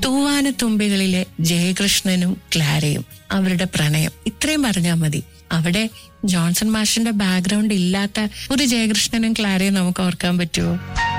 തൂവാനത്തുമ്പികളിലെ ജയകൃഷ്ണനും ക്ലാരയും അവരുടെ പ്രണയം, ഇത്രയും പറഞ്ഞാൽ മതി. അവിടെ ജോൺസൺ മാഷിന്റെ ബാക്ക്ഗ്രൗണ്ട് ഇല്ലാത്ത ഒരു ജയകൃഷ്ണനും ക്ലാരയും നമുക്ക് ഓർക്കാൻ പറ്റുമോ?